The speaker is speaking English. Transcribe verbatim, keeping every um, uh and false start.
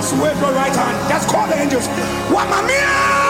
Just wave your right hand. Just call the angels. Wamamia!